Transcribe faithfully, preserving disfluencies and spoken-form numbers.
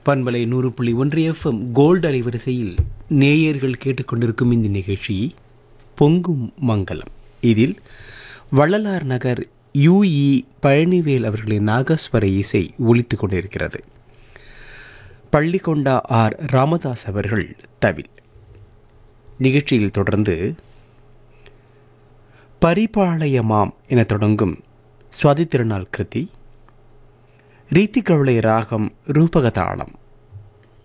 பண்பலை நூறு புள்ளி ஒன்று எஃப்எம் கோல்டு அலைவரிசையில் நேயர்கள் கேட்டுக்கொண்டிருக்கும் இந்த நிகழ்ச்சி பொங்கும் மங்களம். இதில் வள்ளலார் நகர் யூஇ பழனிவேல் அவர்களின் நாகஸ்வர இசை ஒலித்து கொண்டிருக்கிறது. பள்ளிக்கொண்டா ஆர் ராமதாஸ் அவர்கள் தவில். நிகழ்ச்சியில் தொடர்ந்து பரிபாளையமாம் என தொடங்கும் சுவாதி திருநாள் கிருதி, ரீத்திகவளை ராகம் ரூபகதாளம்.